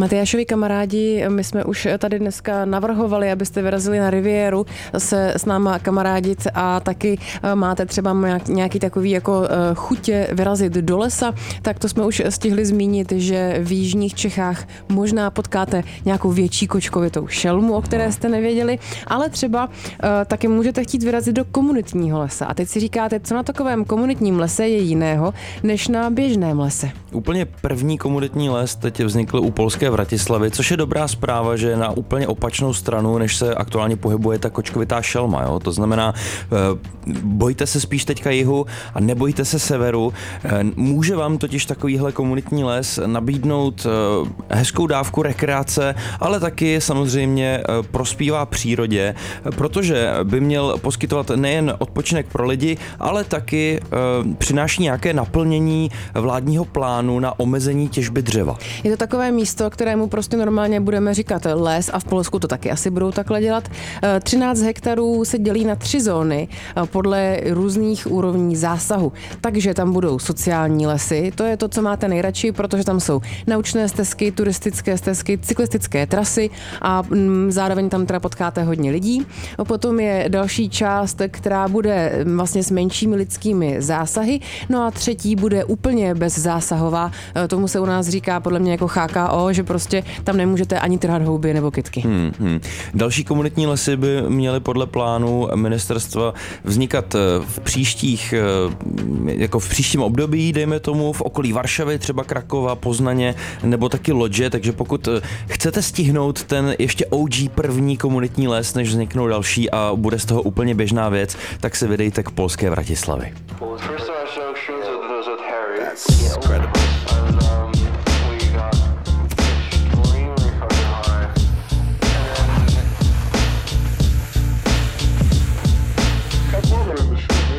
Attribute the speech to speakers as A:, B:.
A: Matyášovi kamarádi, my jsme už tady dneska navrhovali, abyste vyrazili na riviéru se s náma kamarádit a taky máte třeba nějaký takový jako chutě vyrazit do lesa, tak to jsme už stihli zmínit, že v jižních Čechách možná potkáte nějakou větší kočkovitou šelmu, o které jste nevěděli, ale třeba taky můžete chtít vyrazit do komunitního lesa. A teď si říkáte, co na takovém komunitním lese je jiného, než na běžném lese.
B: Úplně první komunitní les teď vznikl u polské Vratislavy, což je dobrá zpráva, že je na úplně opačnou stranu, než se aktuálně pohybuje ta kočkovitá šelma. Jo? To znamená, bojte se spíš teďka jihu a nebojte se severu. Může vám totiž takovýhle komunitní les nabídnout hezkou dávku rekreace, ale taky samozřejmě prospívá přírodě, protože by měl poskytovat nejen odpočinek pro lidi, ale taky přináší nějaké naplnění vládního plánu na omezení těžby dřeva.
A: Je to takové místo, kterému prostě normálně budeme říkat les a v Polsku to taky asi budou takhle dělat. 13 hektarů se dělí na 3 zóny podle různých úrovní zásahu. Takže tam budou sociální lesy, to je to, co máte nejradši, protože tam jsou naučné stezky, turistické stezky, cyklistické trasy a zároveň tam teda potkáte hodně lidí. Potom je další část, která bude vlastně s menšími lidskými zásahy, no a třetí bude úplně bezzásahová. Tomu se u nás říká podle mě jako HKO, že prostě tam nemůžete ani trhat houby nebo kytky.
B: Další komunitní lesy by měly podle plánu ministerstva vznikat v příštím období, dejme tomu v okolí Varšavy, třeba Krakova, Poznaně nebo taky Lodže, takže pokud chcete stihnout ten ještě OG první komunitní les, než vzniknou další a bude z toho úplně běžná věc, tak se vydejte k polské Vratislavi.